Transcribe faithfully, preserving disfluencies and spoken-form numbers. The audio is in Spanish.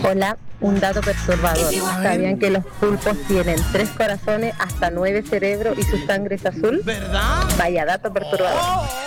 Hola, un dato perturbador. ¿Sabían que los pulpos tienen tres corazones, hasta nueve cerebros y su sangre es azul? ¿Verdad? Vaya dato perturbador.